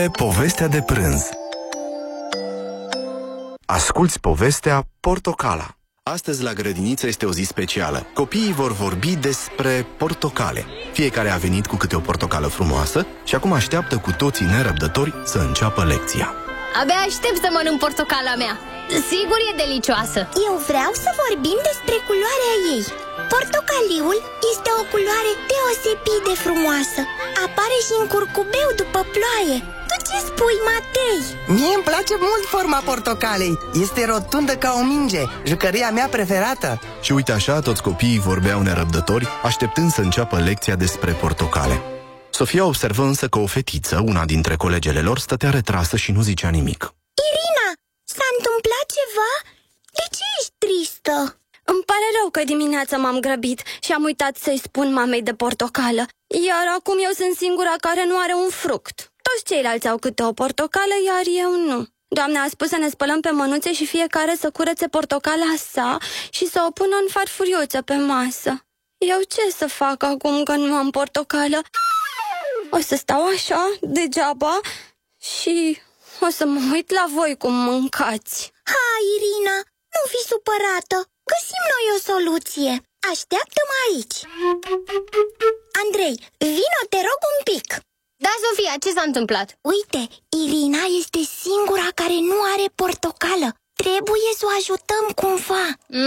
Povestea de prânz. Asculți povestea Portocala. Astăzi la grădiniță este o zi specială. Copiii vor vorbi despre portocale. Fiecare a venit cu câte o portocală frumoasă și acum așteaptă cu toții nerăbdători să înceapă lecția. Abia aștept să mănânc portocala mea. Sigur e delicioasă. Eu vreau să vorbim despre culoarea ei. Portocaliul este o culoare deosebit de frumoasă. Apare și în curcubeu după ploaie. Tu ce spui, Matei? Mie îmi place mult forma portocalei. Este rotundă ca o minge, jucăria mea preferată. Și uite așa, toți copiii vorbeau nerăbdători, așteptând să înceapă lecția despre portocale. Sofia observă însă că o fetiță, una dintre colegele lor, stătea retrasă și nu zicea nimic. Irina, s-a întâmplat ceva? De ce ești tristă? Îmi pare rău că dimineața m-am grăbit și am uitat să-i spun mamei de portocală. Iar acum eu sunt singura care nu are un fruct. Toți ceilalți au câte o portocală, iar eu nu. Doamna a spus să ne spălăm pe mânuțe și fiecare să curețe portocala sa și să o pună în farfuriuță pe masă. Eu ce să fac acum că nu am portocală? O să stau așa, degeaba, și o să mă uit la voi cum mâncați. Hai, Irina, nu fi supărată. Găsim noi o soluție. Așteaptă-mă aici. Andrei, vino, te rog un pic. Da, Sofia, ce s-a întâmplat? Uite, Irina este singura care nu are portocală. Trebuie să o ajutăm cumva.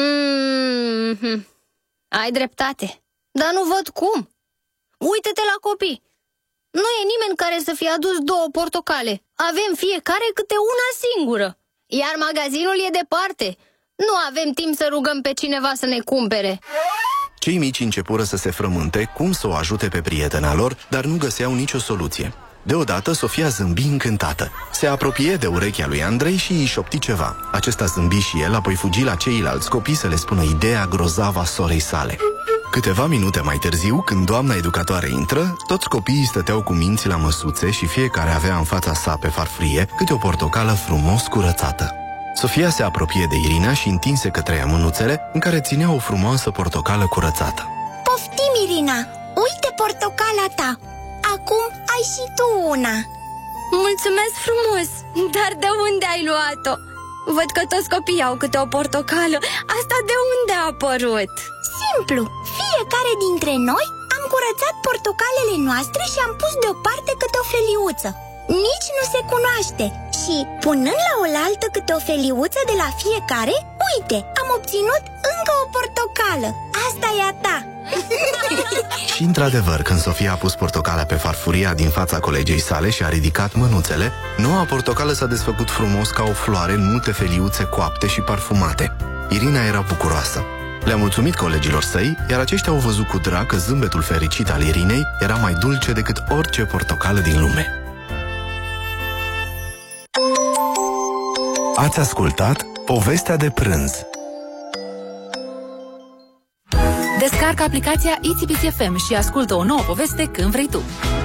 Ai dreptate, dar nu văd cum. Uită-te la copii. Nu e nimeni care să fie adus două portocale. Avem fiecare câte una singură. Iar magazinul e departe. Nu avem timp să rugăm pe cineva să ne cumpere. Cei mici începură să se frământe cum să o ajute pe prietena lor, dar nu găseau nicio soluție. Deodată, Sofia zâmbi încântată. Se apropie de urechea lui Andrei și îi șopti ceva. Acesta zâmbi și el, apoi fugi la ceilalți copii să le spună ideea grozavă a sorei sale. Câteva minute mai târziu, când doamna educatoare intră, toți copiii stăteau cu minți la măsuțe și fiecare avea în fața sa pe farfurie câte o portocală frumos curățată. Sofia se apropie de Irina și întinse către ea mânuțele în care ținea o frumoasă portocală curățată. Poftim, Irina! Uite portocala ta! Acum ai și tu una! Mulțumesc frumos! Dar de unde ai luat-o? Văd că toți copiii au câte o portocală. Asta de unde a apărut? Simplu! Fiecare dintre noi am curățat portocalele noastre și am pus deoparte câte o feliuță. Nici nu se cunoaște. Și, punând la oaltă câte o feliuță de la fiecare, uite, am obținut încă o portocală. Asta e a ta. Și într-adevăr, când Sofia a pus portocala pe farfuria din fața colegei sale și a ridicat mânuțele, noua portocală s-a desfăcut frumos ca o floare în multe feliuțe coapte și parfumate. Irina era bucuroasă. Le-a mulțumit colegilor săi, iar aceștia au văzut cu drag că zâmbetul fericit al Irinei era mai dulce decât orice portocală din lume. Ați ascultat Povestea de prânz. Descarcă aplicația ITBC FM și ascultă o nouă poveste când vrei tu.